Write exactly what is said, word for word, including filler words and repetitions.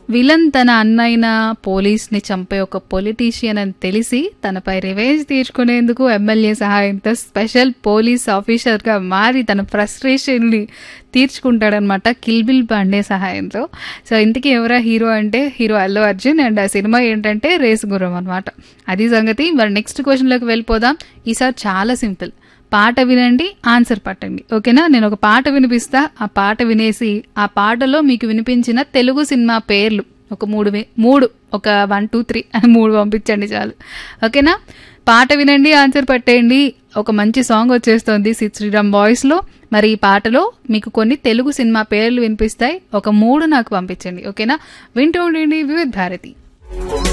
Villain తన అన్నైన పోలీస్ని చంపే ఒక పొలిటీషియన్ అని తెలిసి తనపై రివెంజ్ తీర్చుకునేందుకు ఎమ్మెల్యే సహాయంతో స్పెషల్ పోలీస్ ఆఫీసర్గా మారి తన ఫ్రస్ట్రేషన్ని తీర్చుకుంటాడనమాట కిల్ బిల్ పాండే సహాయంతో. సో ఇంతకీ ఎవరా హీరో అంటే హీరో అల్లు అర్జున్. అండ్ ఆ సినిమా ఏంటంటే రేసు గుర్రం అనమాట. అది సంగతి. మరి నెక్స్ట్ క్వశ్చన్లోకి వెళ్ళిపోదాం. ఈసారి చాలా సింపుల్. పాట వినండి, ఆన్సర్ పట్టండి. ఓకేనా? నేను ఒక పాట వినిపిస్తా, ఆ పాట వినేసి ఆ పాటలో మీకు వినిపించిన తెలుగు సినిమా పేర్లు ఒక మూడు మూడు ఒక వన్ టూ త్రీ అని మూడు పంపించండి చాలు. ఓకేనా? పాట వినండి, ఆన్సర్ పట్టేయండి. ఒక మంచి సాంగ్ వచ్చేస్తుంది సిద్ శ్రీరామ్ వాయిస్లో. మరి ఈ పాటలో మీకు కొన్ని తెలుగు సినిమా పేర్లు వినిపిస్తాయి. ఒక మూడు నాకు పంపించండి. ఓకేనా? వింటూ ఉండండి వివిధ భారతి.